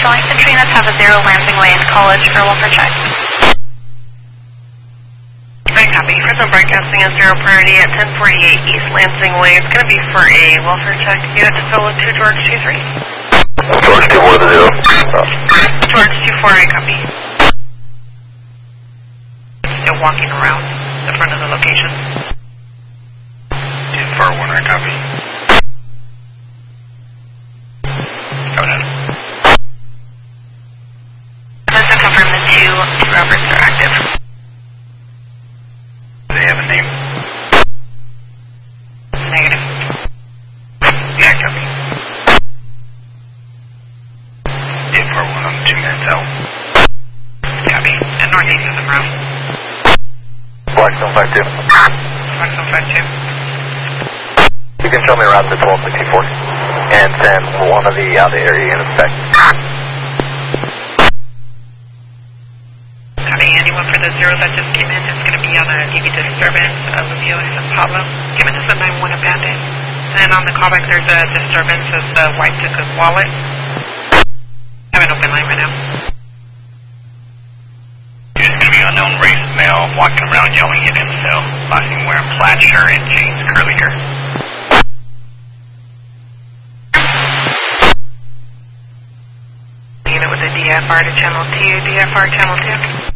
Showing Centrinas have a 0 Lansing Way in College for a welfare check. Right, copy. Fresno Broadcasting is 0 priority at 1048 East Lansing Way. It's going to be for a welfare check. Unit to fill with 2 George 23. George 24 to 0. George 24, I copy. Still walking around the front of the location. 241, I copy. Go ahead. Let's confirm the 2 rovers are active. Do they have a name? Negative. Yeah, copy. 841 on the 2 minutes out. Copy. And northeast of the road. Blackstone 52. Blackstone 52. You can show me around to 1264 and send one of the area units back. Copy. Anyone for the 0 that just came in is going to be on a EV disturbance of the VOS in Pablo. Given us a 9-1 abandoned. And on the callback there's a disturbance as the wife took his wallet. I have an open line right now. He's going to be unknown race male walking around yelling at himself. Last name wearing plaid shirt and jeans, curly hair. Unit with a DFR to channel 2. DFR channel 2.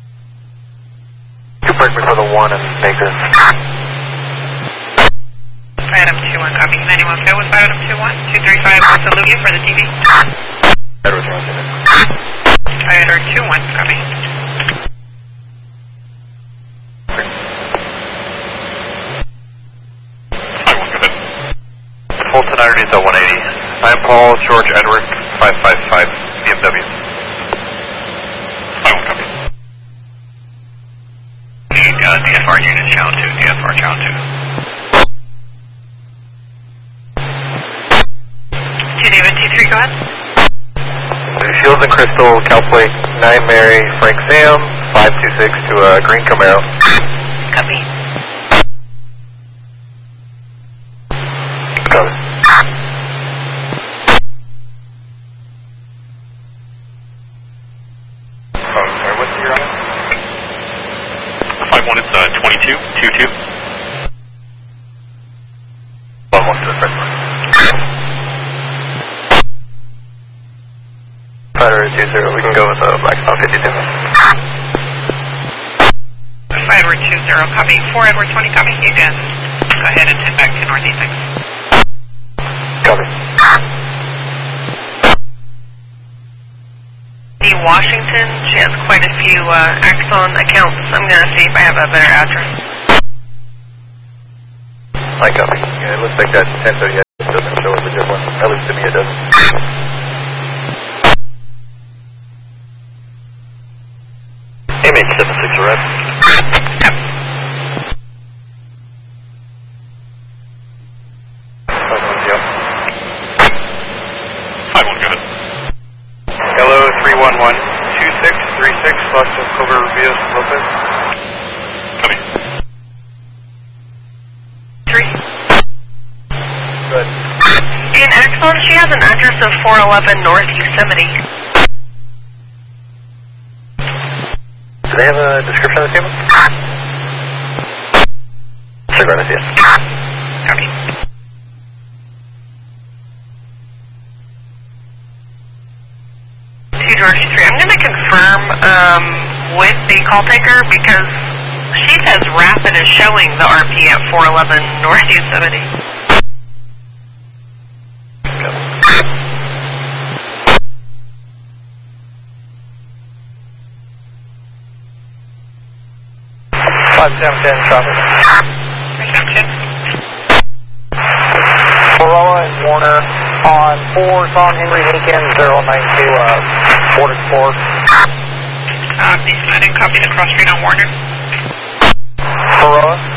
You break before the 1 and make this. Item 21, copy. Anyone go with item 21? 235, we'll salute you for the TV. Edward Johnson. Item 21, copy. Fulton underneath the 180. I'm Paul, George Edward, 555, BMW. Copy. Need DFR unit channel 2, DFR channel 2 David, T3, go ahead. 2. Shields and Crystal, Cowplate, 9 Mary, Frank Sam, 526 to Green Camaro. Copy. Copy. Sorry, what's your honor? 5-1, it's 22, 2-2. 1-1 to the first one. Fighter 2-0, we can go with Blackstone 52. Edward 20, copy. 4 Edward 20, copy. You can go ahead and head back to northeast 6. Copy. The Washington, she has quite a few Axon accounts. I'm going to see if I have a better address. I copy. Yeah, it looks like that 1030 doesn't show us a good one. At least to me it does. MH76 arrest. Yep. 5-1, go ahead. Hello, 311, 2636, Los Cobra Rios Lopez. Copy. 3. Good. In Axon, she has an address of 411 North Yosemite. Do they have a description of the table? Sir Garcia. Copy. George 3. I'm going to confirm with the call taker because she says Rapid is showing the RP at 411 North Yosemite. Traffic. Reception. Corolla and Warner on 4 on Henry Lincoln, 092 Ford Explorer. I didn't copy the cross street on Warner. Corolla.